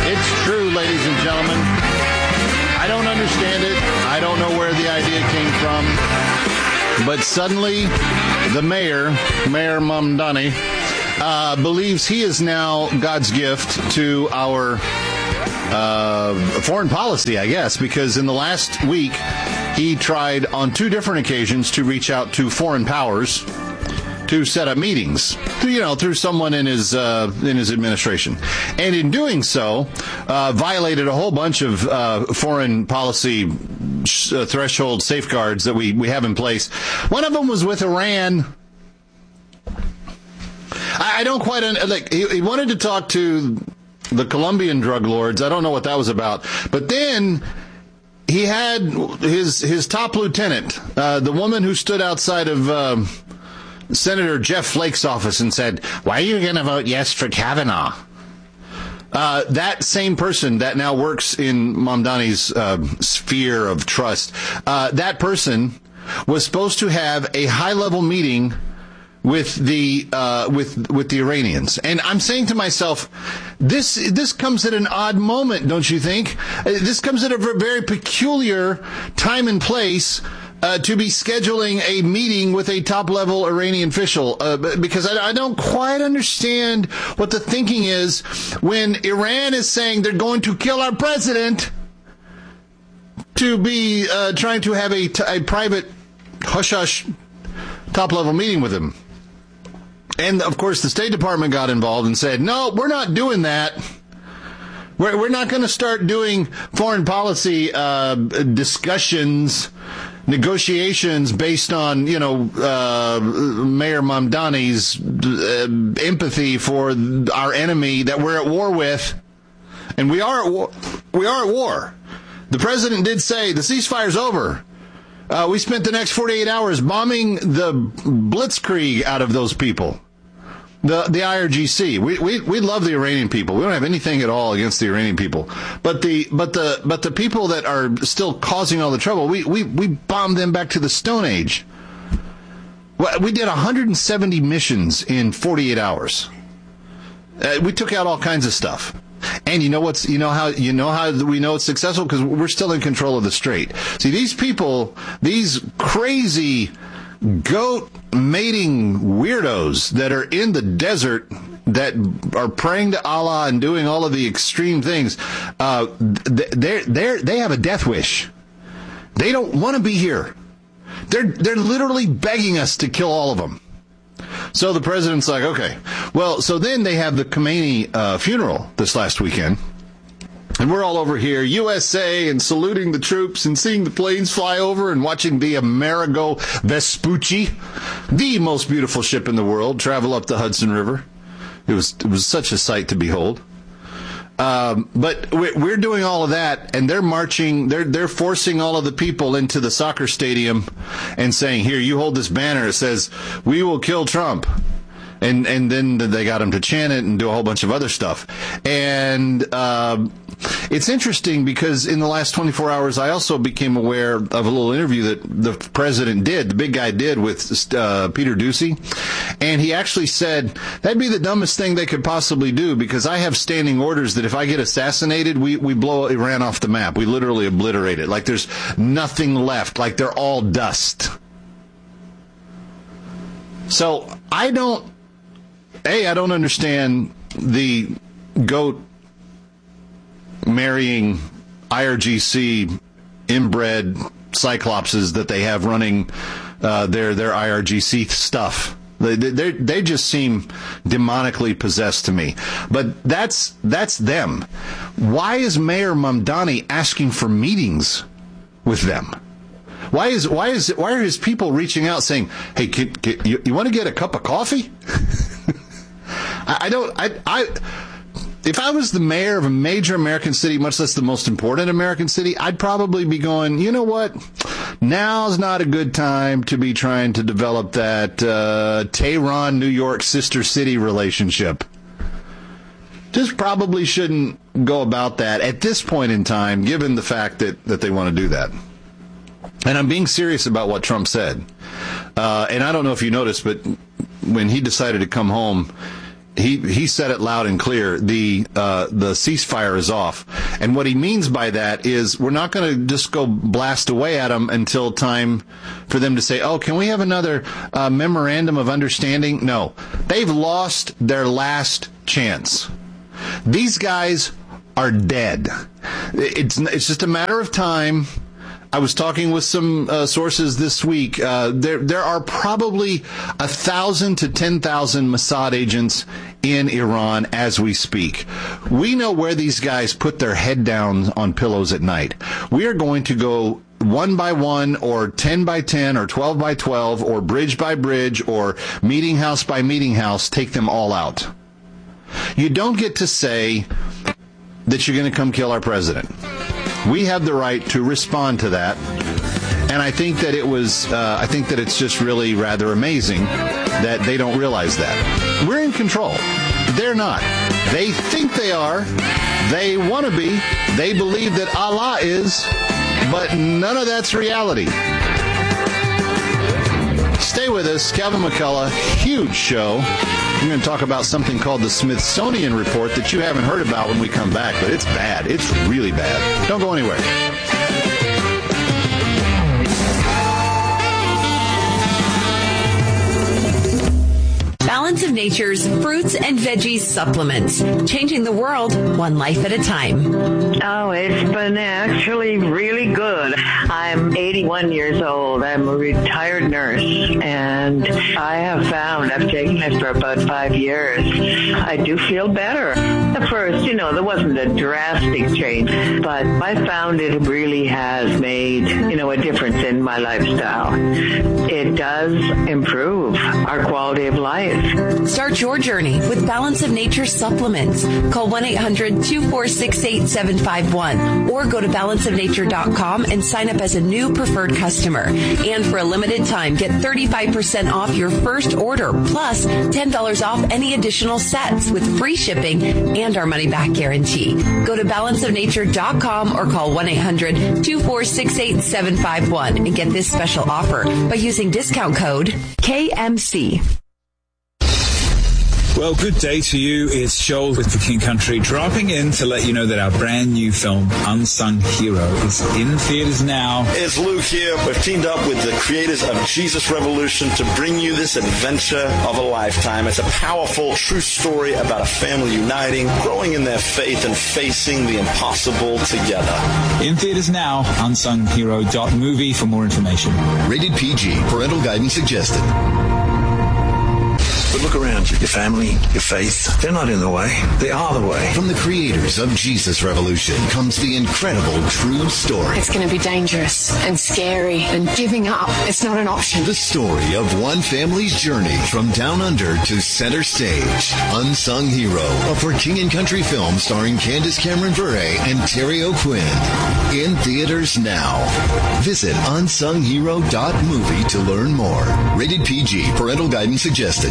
It's true, ladies and gentlemen. I don't understand it. I don't know where the idea came from. But suddenly, the Mayor Mamdani, believes he is now God's gift to our foreign policy, I guess, because in the last week, he tried on 2 different occasions to reach out to foreign powers to set up meetings, through someone in his administration, and in doing so, violated a whole bunch of foreign policy threshold safeguards that we have in place. One of them was with Iran. I don't quite he wanted to talk to the Colombian drug lords. I don't know what that was about, but then he had his top lieutenant, the woman who stood outside of Senator Jeff Flake's office and said, "Why are you going to vote yes for Kavanaugh?" That same person that now works in Mamdani's sphere of trust, that person was supposed to have a high-level meeting with the Iranians. And I'm saying to myself, this comes at an odd moment, don't you think? This comes at a very peculiar time and place to be scheduling a meeting with a top-level Iranian official, because I don't quite understand what the thinking is when Iran is saying they're going to kill our president, to be trying to have a private hush-hush top-level meeting with him. And, of course, the State Department got involved and said, no, we're not doing that. We're not going to start doing foreign policy discussions, negotiations based on, Mayor Mamdani's empathy for our enemy that we're at war with. And we are at war. We are at war. The president did say the ceasefire's over. We spent the next 48 hours bombing the blitzkrieg out of those people. The IRGC. We love the Iranian people. We don't have anything at all against the Iranian people. But the people that are still causing all the trouble, we bombed them back to the Stone Age. We did 170 missions in 48 hours. We took out all kinds of stuff. And you know how we know it's successful? Because we're still in control of the strait. See, these people, these crazy goat mating weirdos that are in the desert that are praying to Allah and doing all of the extreme things, they have a death wish. They don't want to be here. They're literally begging us to kill all of them. So the president's like, okay. Well, so then they have the Khomeini funeral this last weekend. And we're all over here, USA, and saluting the troops and seeing the planes fly over and watching the Amerigo Vespucci, the most beautiful ship in the world, travel up the Hudson River. It was such a sight to behold. But we're doing all of that, and they're marching, they're forcing all of the people into the soccer stadium and saying, here, you hold this banner. It says, we will kill Trump. And then they got him to chant it and do a whole bunch of other stuff. And it's interesting because in the last 24 hours, I also became aware of a little interview that the president did, the big guy did with Peter Doocy. And he actually said, that'd be the dumbest thing they could possibly do because I have standing orders that if I get assassinated, we blow Iran off the map. We literally obliterate it. Like there's nothing left. Like they're all dust. So I don't understand the goat marrying IRGC inbred cyclopses that they have running their IRGC stuff. They just seem demonically possessed to me. But that's them. Why is Mayor Mamdani asking for meetings with them? Why are his people reaching out saying, "Hey, you want to get a cup of coffee?" If I was the mayor of a major American city, much less the most important American city, I'd probably be going, you know what? Now's not a good time to be trying to develop that Tehran, New York sister city relationship. Just probably shouldn't go about that at this point in time, given the fact that they want to do that. And I'm being serious about what Trump said. And I don't know if you noticed, but when he decided to come home, he said it loud and clear. The ceasefire is off. And what he means by that is we're not going to just go blast away at them until time for them to say, oh, can we have another memorandum of understanding? No. They've lost their last chance. These guys are dead. It's just a matter of time. I was talking with some sources this week. There are probably 1,000 to 10,000 Mossad agents in Iran as we speak. We know where these guys put their head down on pillows at night. We are going to go 1 by 1 or 10 by 10 or 12 by 12 or bridge by bridge or meeting house by meeting house, take them all out. You don't get to say that you're going to come kill our president. We have the right to respond to that, and I think that I think that it's just really rather amazing that they don't realize that. We're in control. They're not. They think they are. They want to be. They believe that Allah is, but none of that's reality. Stay with us. Kevin McCullough, huge show. I'm going to talk about something called the Smithsonian Report that you haven't heard about when we come back, but it's bad. It's really bad. Don't go anywhere. Balance of Nature's fruits and veggies supplements, changing the world one life at a time. Oh, it's been actually really good. I'm 81 years old. I'm a retired nurse, and I have found, I've taken it for about 5 years, I do feel better. At first, there wasn't a drastic change, but I found it really has made, a difference in my lifestyle. It does improve our quality of life. Start your journey with Balance of Nature supplements. Call 1-800-246-8751 or go to balanceofnature.com and sign up as a new preferred customer. And for a limited time, get 35% off your first order, plus $10 off any additional sets with free shipping and our money-back guarantee. Go to balanceofnature.com or call 1-800-246-8751 and get this special offer by using discount code KMC. Well, good day to you. It's Joel with the King Country dropping in to let you know that our brand new film, Unsung Hero, is in theaters now. It's Luke here. We've teamed up with the creators of Jesus Revolution to bring you this adventure of a lifetime. It's a powerful, true story about a family uniting, growing in their faith, and facing the impossible together. In theaters now, unsunghero.movie for more information. Rated PG. Parental guidance suggested. But look around you. Your family, your faith, they're not in the way. They are the way. From the creators of Jesus Revolution comes the incredible true story. It's going to be dangerous and scary, and giving up, it's not an option. The story of one family's journey from down under to center stage. Unsung Hero, a For King and Country film starring Candace Cameron Bure and Terry O'Quinn. In theaters now. Visit unsunghero.movie to learn more. Rated PG. Parental guidance suggested.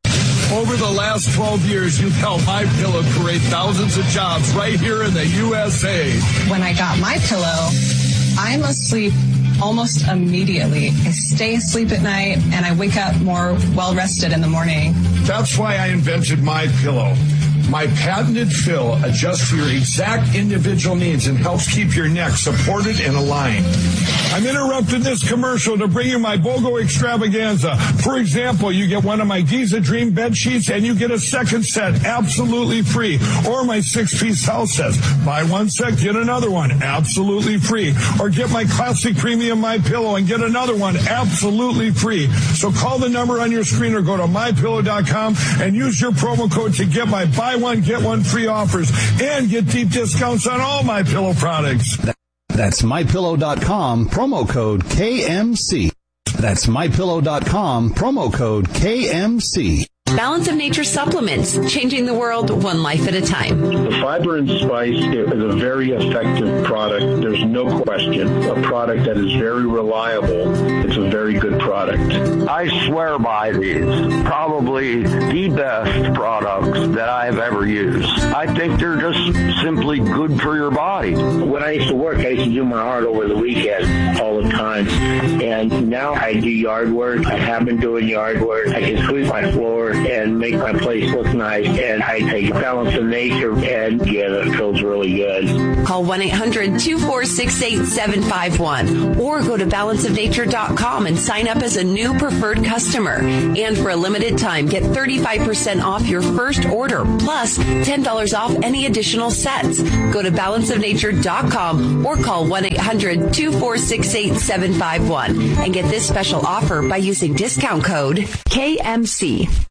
Over the last 12 years, you've helped MyPillow create thousands of jobs right here in the USA. When I got MyPillow, I'm asleep almost immediately. I stay asleep at night, and I wake up more well-rested in the morning. That's why I invented MyPillow. My patented fill adjusts for your exact individual needs and helps keep your neck supported and aligned. I'm interrupting this commercial to bring you my BOGO extravaganza. For example, you get one of my Giza Dream bed sheets and you get a second set absolutely free. Or my 6-piece house sets. Buy one set, get another one absolutely free. Or get my classic premium MyPillow and get another one absolutely free. So call the number on your screen or go to MyPillow.com and use your promo code to get my buy one, get one free offers and get deep discounts on all MyPillow products. That's MyPillow.com, promo code KMC. That's MyPillow.com, promo code KMC. Balance of Nature supplements, changing the world one life at a time. The Fiber and Spice is a very effective product. There's no question. A product that is very reliable. It's a very good product. I swear by these. Probably the best products that I've ever used. I think they're just simply good for your body. When I used to work, I used to do my art over the weekend all the time. And now I do yard work. I have been doing yard work. I can sweep my floor. and make my place look nice. And I take Balance of Nature, and yeah, that feels really good. Call 1-800-246-8751 or go to balanceofnature.com and sign up as a new preferred customer. And for a limited time, get 35% off your first order plus $10 off any additional sets. Go to balanceofnature.com or call 1-800-246-8751 and get this special offer by using discount code KMC.